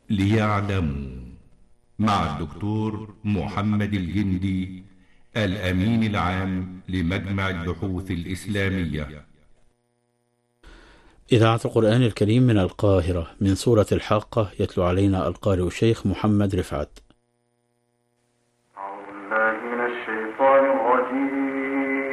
ليعلموا، مع الدكتور محمد الجندي، الأمين العام لمجمع البحوث الإسلامية. إذاعة القرآن الكريم من القاهرة، من سورة الحاقة، يتلو علينا القارئ الشيخ محمد رفعت. أعوذ بالله من الشيطان الرجيم.